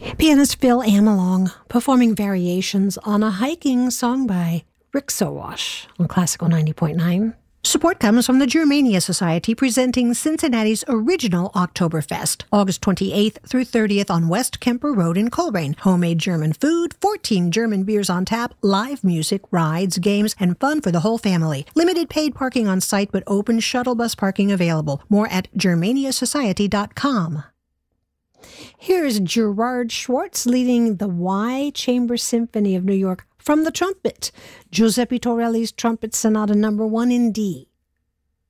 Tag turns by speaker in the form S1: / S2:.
S1: Pianist Phil Amelong performing variations on a hiking song by Rick Sowash on Classical 90.9. Support comes from the Germania Society presenting Cincinnati's original Oktoberfest, August 28th through 30th on West Kemper Road in Coleraine. Homemade German food, 14 German beers on tap, live music, rides, games, and fun for the whole family. Limited paid parking on site, but open shuttle bus parking available. More at germaniasociety.com. Here's Gerard Schwartz leading the Y Chamber Symphony of New York from the trumpet, Giuseppe Torelli's Trumpet Sonata No. 1 in D.